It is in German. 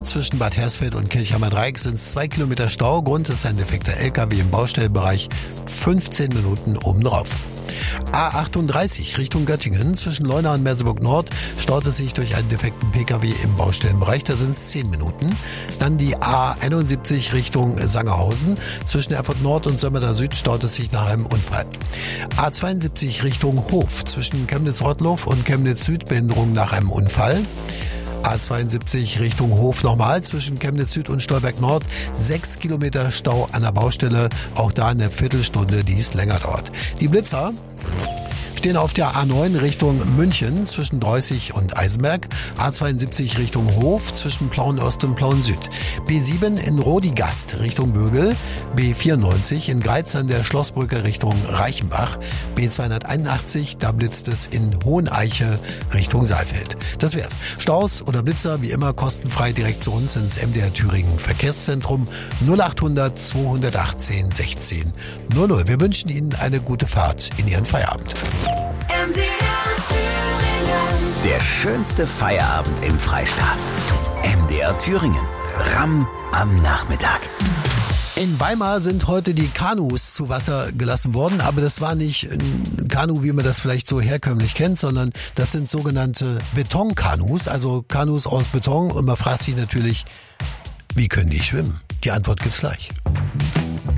zwischen Bad Hersfeld und Kirchheimer Dreieck sind es 2 Kilometer Stau. Grund ist ein defekter LKW im Baustellenbereich. 15 Minuten obendrauf. A38 Richtung Göttingen. Zwischen Leuna und Merseburg Nord staut es sich durch einen defekten Pkw im Baustellenbereich. Da sind es 10 Minuten. Dann die A71 Richtung Sangerhausen. Zwischen Erfurt Nord und Sömmerda Süd staut es sich nach einem Unfall. A72 Richtung Hof. Zwischen Chemnitz-Rottloff und Chemnitz Süd Behinderung nach einem Unfall. A72 Richtung Hof nochmal zwischen Chemnitz Süd und Stolberg Nord. 6 Kilometer Stau an der Baustelle. Auch da eine Viertelstunde, die es länger dauert. Die Blitzer stehen auf der A9 Richtung München zwischen Dreußig und Eisenberg, A72 Richtung Hof zwischen Plauen Ost und Plauen Süd, B7 in Rodigast Richtung Bögel, B94 in Greiz an der Schlossbrücke Richtung Reichenbach, B281, da blitzt es in Hoheneiche Richtung Saalfeld. Das wär's. Staus oder Blitzer wie immer kostenfrei direkt zu uns ins MDR Thüringen Verkehrszentrum 0800 218 16 00. Wir wünschen Ihnen eine gute Fahrt in Ihren Feierabend. Der schönste Feierabend im Freistaat. MDR Thüringen. Ramm am Nachmittag. In Weimar sind heute die Kanus zu Wasser gelassen worden, aber das war nicht ein Kanu, wie man das vielleicht so herkömmlich kennt, sondern das sind sogenannte Betonkanus, also Kanus aus Beton. Und man fragt sich natürlich, wie können die schwimmen? Die Antwort gibt's gleich.